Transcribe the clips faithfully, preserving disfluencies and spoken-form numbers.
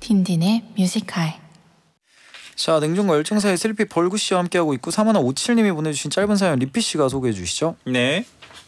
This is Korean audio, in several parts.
딘딘의 뮤지컬. 자, 냉정과 열정 사이 슬리피 벌구 씨와 함께하고 있고 삼하나오칠님이 보내주신 짧은 사연 리피 씨가 소개해 주시죠. 네.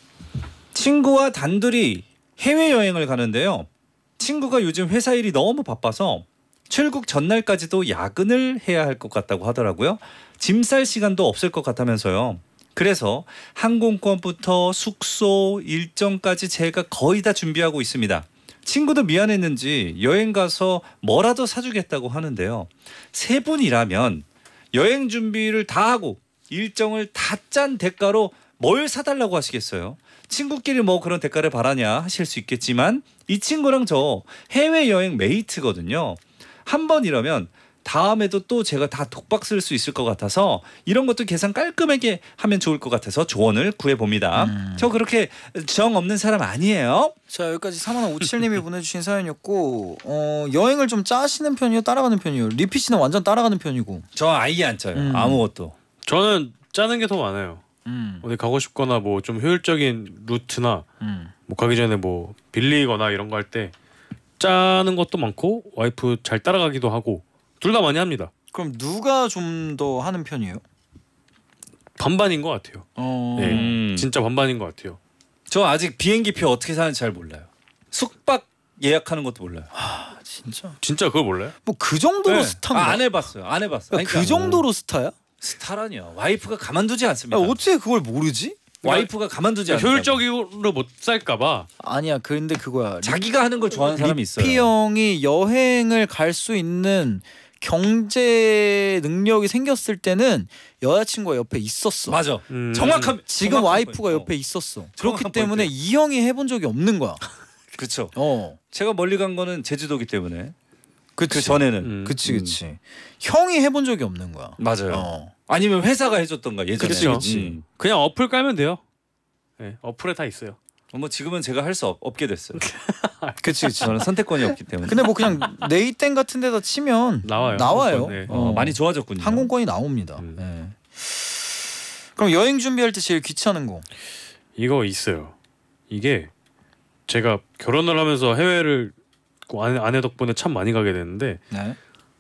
친구와 단둘이 해외여행을 가는데요. 친구가 요즘 회사 일이 너무 바빠서 출국 전날까지도 야근을 해야 할 것 같다고 하더라고요. 짐 쌀 시간도 없을 것 같다면서요. 그래서 항공권부터 숙소 일정까지 제가 거의 다 준비하고 있습니다. 친구도 미안했는지 여행 가서 뭐라도 사주겠다고 하는데요. 세 분이라면 여행 준비를 다 하고 일정을 다 짠 대가로 뭘 사달라고 하시겠어요? 친구끼리 뭐 그런 대가를 바라냐 하실 수 있겠지만 이 친구랑 저 해외여행 메이트거든요. 한 번 이러면 다음에도 또 제가 다 독박 쓸 수 있을 것 같아서 이런 것도 계산 깔끔하게 하면 좋을 것 같아서 조언을 구해봅니다. 음. 저 그렇게 정 없는 사람 아니에요. 자, 여기까지 삼하나오칠님이 보내주신 사연이었고 어, 여행을 좀 짜시는 편이요? 따라가는 편이요? 리피 씨는 완전 따라가는 편이고. 저 아예 안 짜요. 음. 아무것도. 저는 짜는 게 더 많아요. 음. 어디 가고 싶거나 뭐 좀 효율적인 루트나 음. 뭐 가기 전에 뭐 빌리거나 이런 거 할 때 짜는 것도 많고 와이프 잘 따라가기도 하고 둘 다 많이 합니다. 그럼 누가 좀 더 하는 편이에요? 반반인 것 같아요. 어... 네, 음. 진짜 반반인 것 같아요. 저 아직 비행기표 어떻게 사는지 잘 몰라요. 숙박 예약하는 것도 몰라요. 아 진짜? 진짜 그걸 몰라요? 뭐 그 정도로 네. 스타인가? 아, 안 해봤어요. 안 해봤어요. 그러니까 그 정도로 스타야? 스타라니요. 와이프가 가만두지 않습니다. 아, 어떻게 그걸 모르지? 와이프가 가만두지 않아요. 효율적으로 못 살까봐. 아니야. 근데 그거야. 자기가 하는 걸 좋아하는 사람이 있어요. 리피 형이 여행을 갈 수 있는 경제 능력이 생겼을 때는 여자친구가 옆에 있었어. 맞아. 음. 정확한. 지금 정확한 와이프가 포인트. 옆에 있었어. 그렇기 포인트. 때문에 이 형이 해본 적이 없는 거야. 그렇죠. 어. 제가 멀리 간 거는 제주도기 때문에. 그치. 그 전에는. 음. 그치 그치. 음. 형이 해본 적이 없는 거야. 맞아요. 어. 아니면 회사가 해줬던가 예전에. 그치, 그치. 음. 그냥 어플 깔면 돼요. 네, 어플에 다 있어요. 뭐 지금은 제가 할 수 없게 됐어요. 그치 그치. 저는 선택권이 없기 때문에. 근데 뭐 그냥 네이땡 같은 데다 치면 나와요. 나와요. 항공권, 네. 어, 어. 많이 좋아졌군요. 항공권이 나옵니다. 음. 네. 그럼 여행 준비할 때 제일 귀찮은 거? 이거 있어요. 이게 제가 결혼을 하면서 해외를 아내, 아내 덕분에 참 많이 가게 됐는데 네.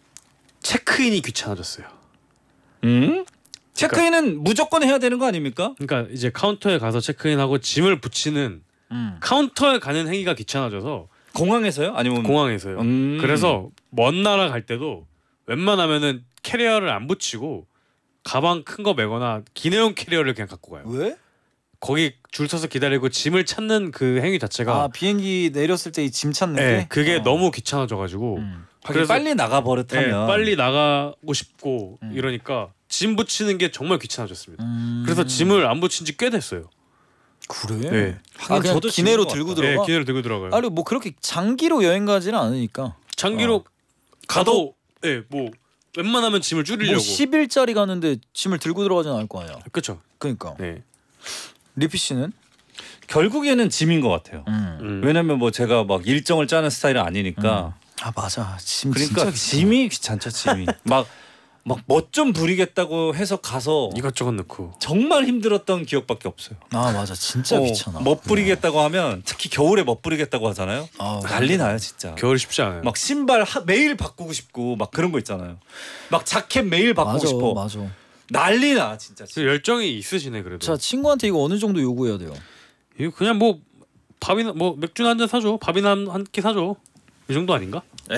체크인이 귀찮아졌어요. 음? 체크인은 무조건 해야 되는 거 아닙니까? 그러니까 이제 카운터에 가서 체크인하고 짐을 붙이는 음. 카운터에 가는 행위가 귀찮아져서 공항에서요? 아니면 공항에서요. 음. 그래서 먼 나라 갈 때도 웬만하면은 캐리어를 안 붙이고 가방 큰 거 메거나 기내용 캐리어를 그냥 갖고 가요. 왜? 거기 줄 서서 기다리고 짐을 찾는 그 행위 자체가 아 비행기 내렸을 때 이 짐 찾는 네, 게? 그게 어. 너무 귀찮아져가지고 음. 그래서 빨리 나가 버릇하면 네, 빨리 나가고 싶고 음. 이러니까 짐 붙이는 게 정말 귀찮아졌습니다. 음. 그래서 짐을 안 붙인 지 꽤 됐어요. 그래? 네. 아 그냥 저도 기내로 짐인 들고 것 네, 들어가? 기내로 들고 들어가요. 아니 뭐 그렇게 장기로 여행 가지는 않으니까 장기로 어. 가도 예, 뭐 웬만하면 짐을 줄이려고. 뭐 십 일짜리 가는데 짐을 들고 들어가진 않을 거 아니야. 그렇죠. 그러니까 네. 리피 씨는? 결국에는 짐인 것 같아요. 음. 음. 왜냐면 뭐 제가 막 일정을 짜는 스타일은 아니니까. 아 맞아. 짐 그러니까 진짜 짐이 귀찮죠. 짐이. 막 막 멋 좀 부리겠다고 해서 가서 이것저것 넣고. 정말 힘들었던 기억밖에 없어요. 아 맞아. 진짜 어, 귀찮아. 멋 부리겠다고 하면 특히 겨울에 멋 부리겠다고 하잖아요. 아, 난리 나요 진짜. 겨울이 쉽지 않아요. 막 신발 하, 매일 바꾸고 싶고 막 그런 거 있잖아요. 막 자켓 매일 바꾸고 맞아, 싶어. 맞아. 난리 나 진짜. 그 열정이 있으시네 그래도. 자 친구한테 이거 어느 정도 요구해야 돼요? 이거 그냥 뭐 밥이나 뭐 맥주나 한 잔 사줘. 밥이나 한 끼 사줘. 이 정도 아닌가?